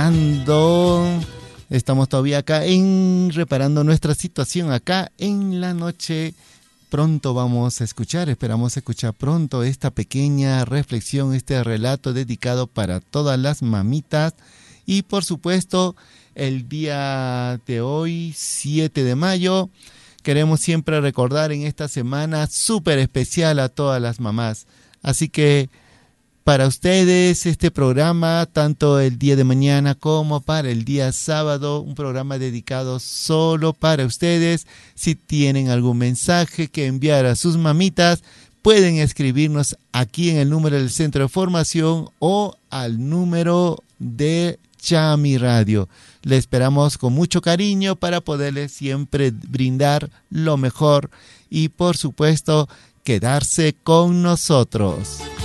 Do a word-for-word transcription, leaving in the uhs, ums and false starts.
reparando. Estamos todavía acá en reparando nuestra situación acá en la noche. Pronto vamos a escuchar, esperamos escuchar pronto esta pequeña reflexión, este relato dedicado para todas las mamitas. Y por supuesto, el día de hoy, siete de mayo, queremos siempre recordar en esta semana súper especial a todas las mamás. Así que para ustedes este programa, tanto el día de mañana como para el día sábado, un programa dedicado solo para ustedes. Si tienen algún mensaje que enviar a sus mamitas, pueden escribirnos aquí en el número del Centro de Formación o al número de Chami Radio. Le esperamos con mucho cariño para poderles siempre brindar lo mejor y, por supuesto, quedarse con nosotros.